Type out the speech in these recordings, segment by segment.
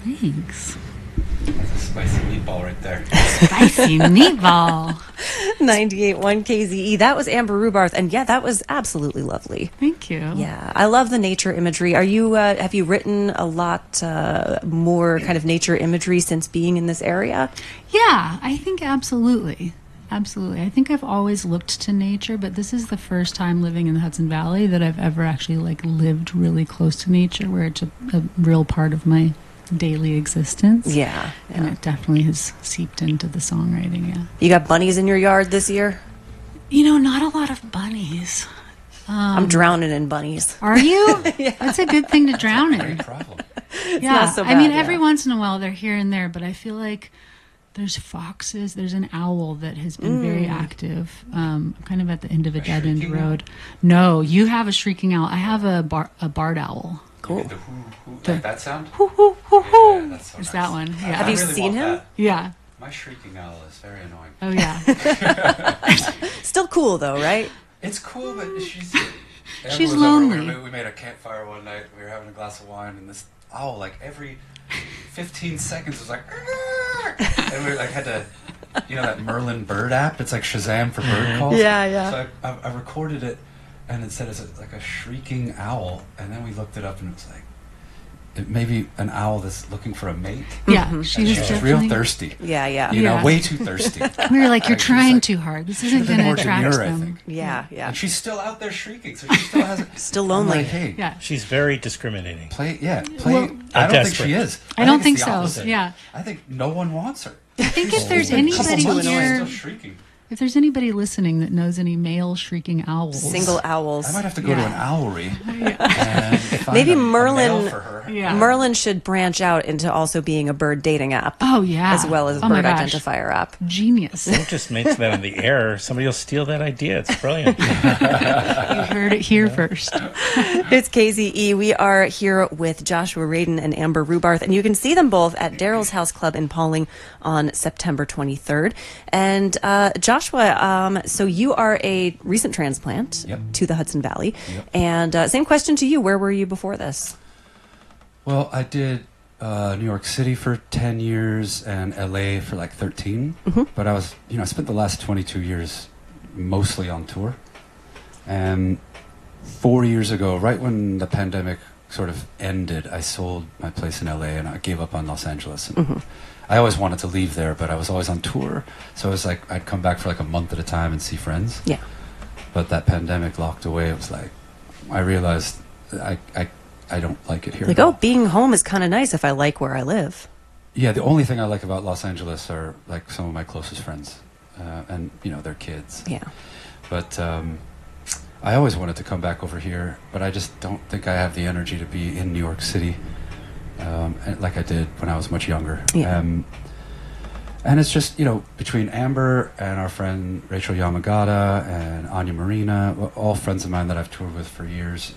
Thanks. That's a spicy meatball right there. Spicy meatball. 98.1 KZE. That was Amber Rubarth, and yeah, that was absolutely lovely. Thank you. Yeah, I love the nature imagery. Are you? Have you written a lot more kind of nature imagery since being in this area? Yeah, I think absolutely. Absolutely. I think I've always looked to nature, but this is the first time living in the Hudson Valley that I've ever actually lived really close to nature, where it's a real part of my daily existence. Yeah, And it definitely has seeped into the songwriting, yeah. You got bunnies in your yard this year? Not a lot of bunnies. I'm drowning in bunnies. Are you? Yeah. That's a good thing to drown in. Great problem. Yeah. not so I mean, bad, every yeah. once in a while they're here and there, but I feel like there's foxes. There's an owl that has been very active. I'm kind of at the end of a dead end shrieking owl? road. No, you have a shrieking owl. I have a barred owl. Cool. The hoo, like that sound? Hoo, hoo, hoo, hoo. Yeah, that's so It's nice. that one. Yeah. Have you really seen want him? that. Yeah. My shrieking owl is very annoying. Oh, yeah. Still cool though, right? It's cool, but she's She's Amber was over. lonely. We made a campfire one night. We were having a glass of wine, and this owl, every 15 seconds, was like, "Arr!" And we had to, that Merlin bird app. It's like Shazam for bird calls. Yeah. So I recorded it, and it said it's like a shrieking owl, and then we looked it up, and it was like, it may be an owl that's looking for a mate. Yeah. And She's she's real definitely- thirsty. Yeah. Yeah. Way too thirsty. We were like, you're She's trying like- too hard. This Should isn't have been going to more attract demure, I them. think. Yeah. And she's still out there shrieking, so she still hasn't. Still I'm lonely. like, hey, Yeah. She's very discriminating. play. Well, I don't desperate. think she is. I don't it's think the so. opposite. Yeah. I think no one wants her. I think if there's She's been a couple anybody months, she's here, still shrieking. if there's anybody listening that knows any male shrieking owls, Single owls. I might have to go to an Yeah. owlery and find Maybe a Merlin- male for her. Yeah. Merlin should branch out into also being a bird dating app. Oh, yeah. As well as a Oh, my bird gosh. identifier app. Genius. Don't just mention that in the air. Somebody will steal that idea. It's brilliant. You heard it here first. It's KZE. We are here with Joshua Radin and Amber Rubarth, and you can see them both at Daryl's House Club in Pauling on September 23rd. And Joshua, so you are a recent transplant Yep. to the Hudson Valley. Yep. And same question to you. Where were you before this? Well, I did New York City for 10 years and LA for 13. But I spent the last 22 years mostly on tour. And 4 years ago, right when the pandemic sort of ended, I sold my place in LA and I gave up on Los Angeles. And I always wanted to leave there, but I was always on tour. So it was like I'd come back for a month at a time and see friends. Yeah. But that pandemic locked away. It was I realized I don't like it here. Like, at all. oh, being home is kind of nice if I like where I live. Yeah, the only thing I like about Los Angeles are some of my closest friends, and their kids. Yeah. But I always wanted to come back over here, but I just don't think I have the energy to be in New York City, like I did when I was much younger. Yeah. And it's just between Amber and our friend Rachel Yamagata and Anya Marina, all friends of mine that I've toured with for years.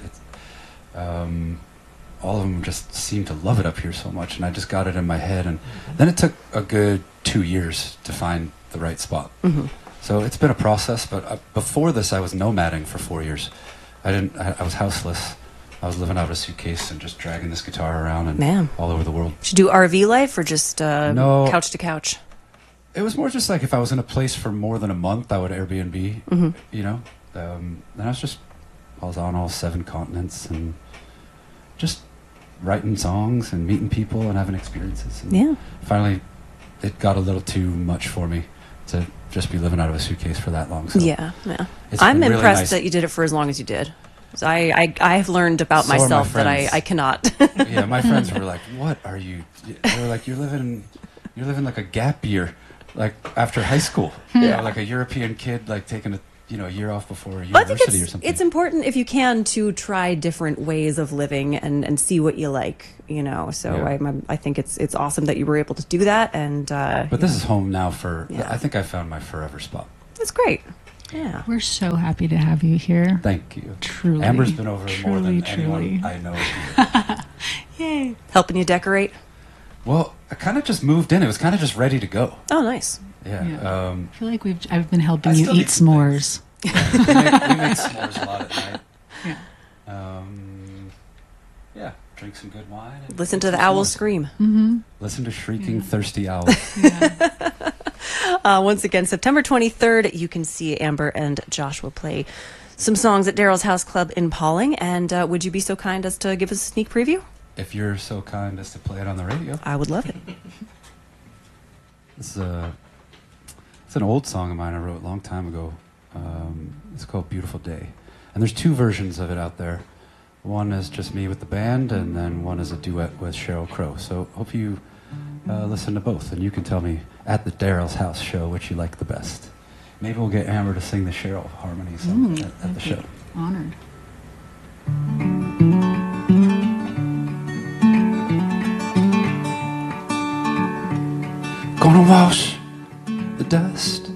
All of them just seem to love it up here so much, and I just got it in my head. And then it took a good 2 years to find the right spot. So it's been a process. But before this, I was nomading for 4 years. I was houseless. I was living out of a suitcase and just dragging this guitar around and Man. all over the world. Should you do RV life or just No. couch to couch? It was more just if I was in a place for more than a month, I would Airbnb. And I was on all 7 continents and just writing songs and meeting people and having experiences. And Yeah. finally, it got a little too much for me to just be living out of a suitcase for that long. So Yeah. it's I'm been really impressed nice. that you did it for as long as you did. So I have learned about So are my myself that friends. I cannot. Yeah, my friends were like, "What are you?" They were like, "You're living like a gap year, after high school. Like a European kid, taking a year off before I think university or something." it's important if you can to try different ways of living and see what you like. So Yeah. I think it's awesome that you were able to do that, and But this is home now for. Yeah. I think I found my forever spot. that's great. Yeah. We're so happy to have you here. Thank you. Truly. Amber's been over more than Truly, anyone truly. I know. Yay. Helping you decorate. Well, I kind of just moved in. It was kind of just ready to go. Oh, nice. Yeah. Yeah. I feel like I've been helping I you still eat need some s'mores. we make s'mores a lot at night. Yeah. Yeah. drink some good wine. And Listen make to the some owls s'mores. scream. Listen to shrieking, thirsty owls. Yeah. Once again, September 23rd, you can see Amber and Joshua play some songs at Daryl's House Club in Pauling. And would you be so kind as to give us a sneak preview? If you're so kind as to play it on the radio. I would love it. It's an old song of mine I wrote a long time ago. It's called Beautiful Day. And there's two versions of it out there. One is just me with the band, and then one is a duet with Sheryl Crow. So hope you listen to both, and you can tell me at the Daryl's House show which you like the best. Maybe we'll get Amber to sing the Sheryl harmonies at the show. Honored. Gonna wash the dust